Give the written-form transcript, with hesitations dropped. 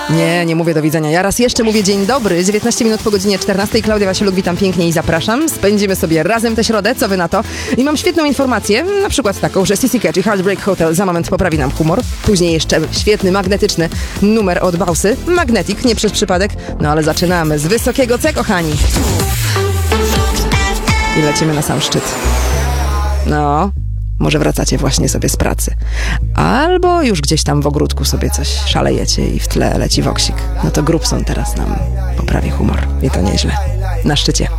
Nie mówię do widzenia. Ja raz jeszcze mówię dzień dobry. 19 minut po godzinie 14. Klaudia Wasieluk, witam pięknie i zapraszam. Spędzimy sobie razem tę środę. Co wy na to? I mam świetną informację, na przykład taką, że CC Catch i Heartbreak Hotel za moment poprawi nam humor. Później jeszcze świetny, magnetyczny numer od Bałsy. Magnetic, nie przez przypadek. No ale zaczynamy z wysokiego C, kochani. I lecimy na sam szczyt. No, może wracacie właśnie sobie z pracy. Albo już gdzieś tam w ogródku sobie coś szalejecie i w tle leci woksik. No to Grubson teraz nam poprawi humor. I to nieźle. Na szczycie.